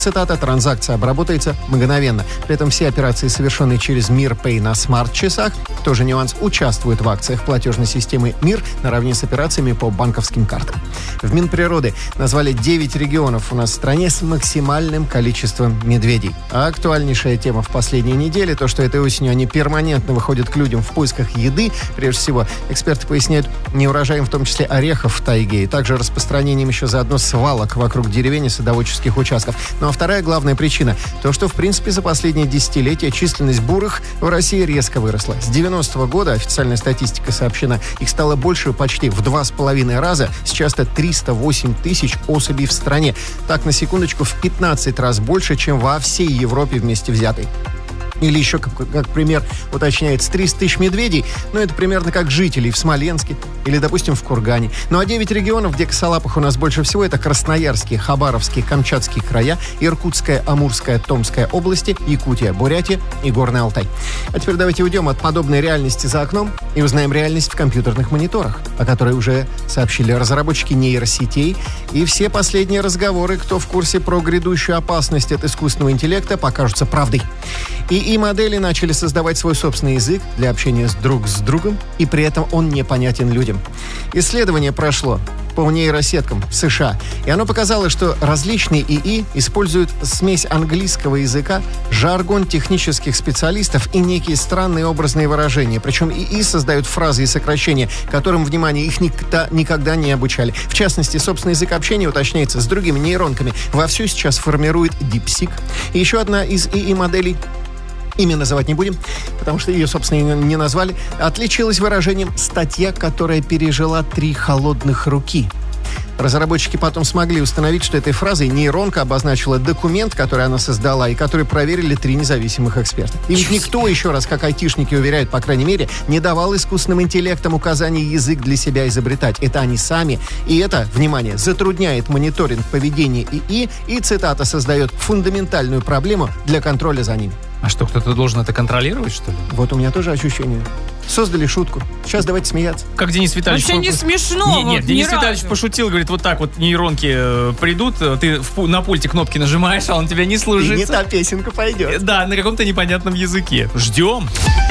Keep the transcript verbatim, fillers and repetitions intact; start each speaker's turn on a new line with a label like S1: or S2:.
S1: Цитата: «Транзакция обработается мгновенно». При этом все операции, совершенные через МирПэй на смарт-часах, тоже нюанс, участвуют в акциях платежной системы МИР наравне с операциями по банковским картам. В Минприроды назвали девять регионов у нас в стране с максимальным количеством медведей. А актуальнейшая тема в последние недели — то, что этой осенью они перманентно выходят к людям в поисках еды. Прежде всего, эксперты поясняют, неурожаем в том числе орехов в тайге, и также распространением еще заодно свалок вокруг деревень и садоводческих участков. Ну а вторая главная причина — то, что, в принципе, за последние десятилетия численность бурых в России резко выросла. С девяностого года, официальная статистика сообщена, их стало больше почти в два с половиной раза. Сейчас это триста восемь тысяч особей в стране. Так, на секундочку, в пятнадцать раз больше, чем во всей Европе вместе взятой. Или еще, как, как пример, уточняется, триста тысяч медведей, ну, это примерно как жителей в Смоленске или, допустим, в Кургане. Ну, а девять регионов, где косолапых у нас больше всего, это Красноярские, Хабаровские, Камчатские края, Иркутская, Амурская, Томская области, Якутия, Бурятия и Горный Алтай. А теперь давайте уйдем от подобной реальности за окном и узнаем реальность в компьютерных мониторах, о которой уже сообщили разработчики нейросетей. И все последние разговоры, кто в курсе про грядущую опасность от искусственного интеллекта, покажутся правдой. И ИИ-модели начали создавать свой собственный язык для общения с друг с другом, и при этом он непонятен людям. Исследование прошло по нейросеткам в США, и оно показало, что различные ИИ используют смесь английского языка, жаргон технических специалистов и некие странные образные выражения. Причем ИИ создают фразы и сокращения, которым, внимание, их никогда, никогда не обучали. В частности, собственный язык общения уточняется с другими нейронками. Вовсю сейчас формирует DeepSeek. И еще одна из ИИ-моделей, имя называть не будем, потому что ее, собственно, не назвали, отличилась выражением «статья, которая пережила три холодных руки». Разработчики потом смогли установить, что этой фразой нейронка обозначила документ, который она создала, и который проверили три независимых эксперта. И ведь никто, еще раз, как айтишники уверяют, по крайней мере, не давал искусственным интеллектам указаний язык для себя изобретать. Это они сами. И это, внимание, затрудняет мониторинг поведения ИИ и, цитата, создает фундаментальную проблему для контроля за ними.
S2: А что, кто-то должен это контролировать, что ли?
S1: Вот у меня тоже ощущение. Создали шутку. Сейчас давайте смеяться.
S2: Как Денис Витальевич...
S3: Вообще не смешно.
S2: Не, нет,
S3: вот,
S2: Денис
S3: ни
S2: Витальевич
S3: разу.
S2: пошутил, говорит, вот так вот нейронки э, придут, ты в, на пульте кнопки нажимаешь, а он тебя не служит.
S1: И не та песенка пойдет.
S2: Да, на каком-то непонятном языке. Ждем.